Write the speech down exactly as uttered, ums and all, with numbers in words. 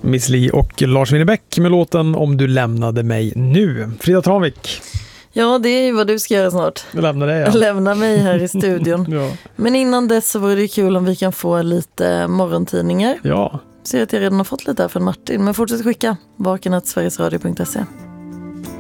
Miss Li och Lars Winnerbäck med låten Om du lämnade mig nu. Frida Tranvik. Ja, det är ju vad du ska göra snart. Jag lämnar dig, ja. Lämna mig här i studion. Ja. Men innan dess så vore det kul om vi kan få lite morgontidningar. Ja. Ser att jag redan har fått lite här från Martin. Men fortsätt skicka vaken at sverigesradio punkt se.